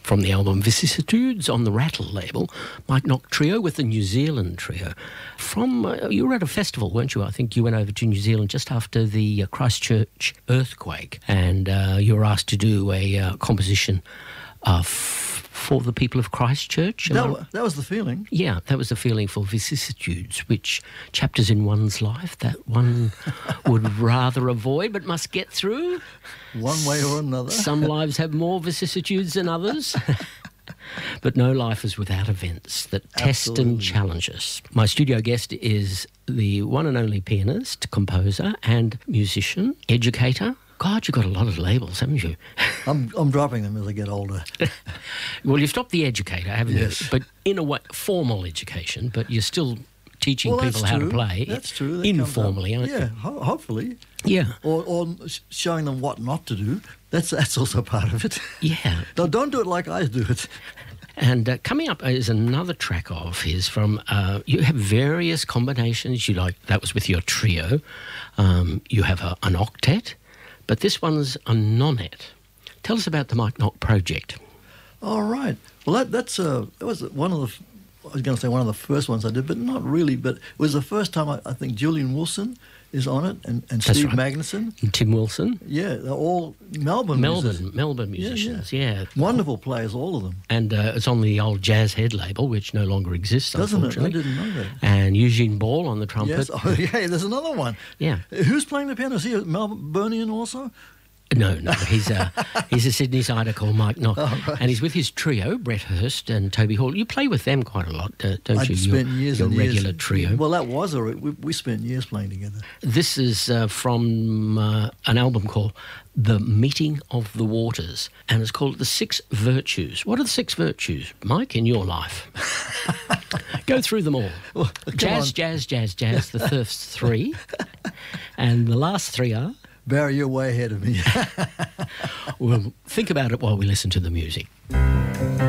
from the album Vicissitudes on the Rattle label, Mike Knock Trio with the New Zealand Trio. You were at a festival, weren't you? I think you went over to New Zealand just after the Christchurch earthquake, and you were asked to do a composition for the people of Christchurch. That was the feeling. Yeah, that was the feeling for Vicissitudes, which chapters in one's life that one would rather avoid but must get through. One way or another. Some lives have more vicissitudes than others. But no life is without events that test and challenge us. My studio guest is the one and only pianist, composer and musician, educator. God, you've got a lot of labels, haven't you? I'm dropping them as I get older. Well, you've stopped the educator, haven't Yes. you? But in a way, formal education, but you're still teaching people how to play. That's true. That informally, aren't you? Hopefully. Yeah. Or showing them what not to do. That's also part of it. Yeah. No, don't do it like I do it. And coming up is another track of his from, you have various combinations. That was with your trio. You have an octet, but this one's a nonet. Tell us about the Mike Knock project. All right. Well, that was one of the, I was going to say one of the first ones I did, but not really. But it was the first time I think Julian Wilson is on it, and Steve Magnuson. And Tim Wilson. Yeah, they're all Melbourne musicians, yeah. Wonderful players, all of them. And it's on the old Jazz Head label, which no longer exists, Doesn't it? I unfortunately. didn't know that. And Eugene Ball on the trumpet. Yes. Oh, yeah, there's another one. Yeah. Who's playing the piano? Is he a Melbourneian also? No, he's a Sydney-sider called Mike Knock. Oh, right. And he's with his trio, Brett Hurst and Toby Hall. You play with them quite a lot, don't you? I spent years your and regular years. trio. Well, that was we spent years playing together. This is from an album called The Meeting of the Waters, and it's called The Six Virtues. What are the six virtues, Mike, in your life? Go through them all. Well, jazz, the first three. And the last three are? Barry, you're way ahead of me. Well, think about it while we listen to the music.